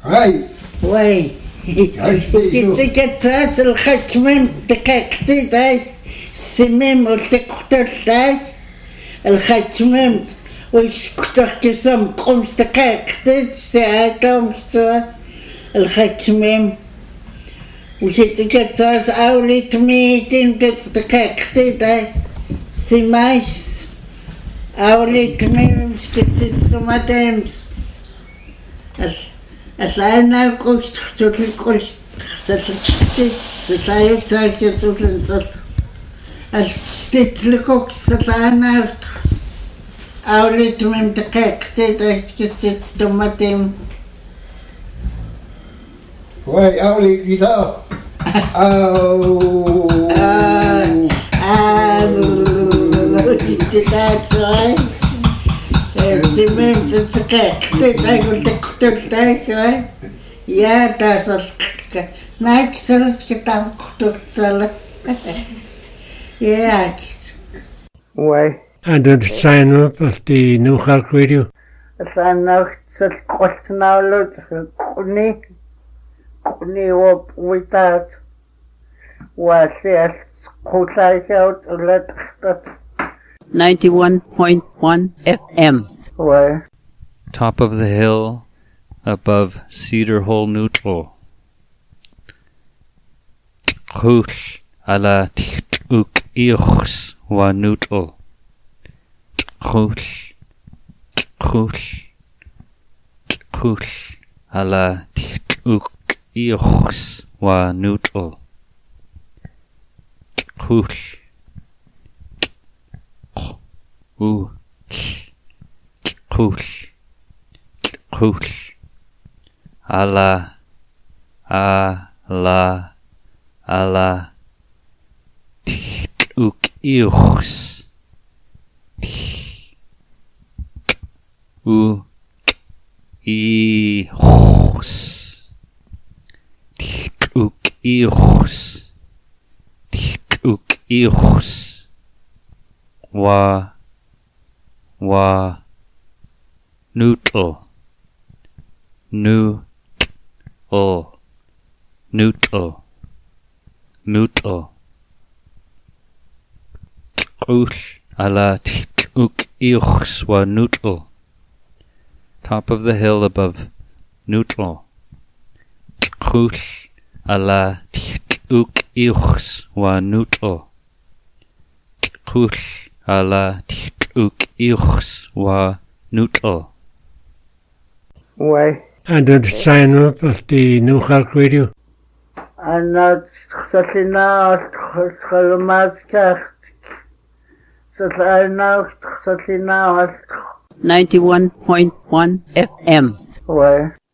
هاي وي كتات الختمة تكاكتي داي سميم والتكتر داي الختمة وش كتر كسام قمس تكاكتي ساعتهم سوا الختمة وش كتات أولي تميتين تكاكتي داي سمايس أولي تميم مش كتسمى دامس أنا كنت تقول كنت تسكتي تسايق تاكي تقول أستتلكوك سلامة أوليت من تكاكتي تاكي تستمتم واي أولي كده Simon tsekte tagol tektor tag ja das maak zelfs gedaan tot ja Why? And the sign up of the New York Radio. Sign up to Costnalo Kuni up without was yes, Kotai out let 91.1 FM. Why? Top of the hill above Cedar Hole Neutral. Khush ala tuk ichs wa neutral. Khush ala tuk ichs wa neutral. Khush Khush Allah tuk ichs tuk ichs wa neutral Khush ala tuk ichs wa neutral. Top of the hill above neutral. Khush ala tuk ichs wa neutral. Khush ala tuk ichs wa neutral. Why? And the sign up of the New York Radio. I'm not Satina Salmaska. So I'm not Satina 91.1 FM. Why?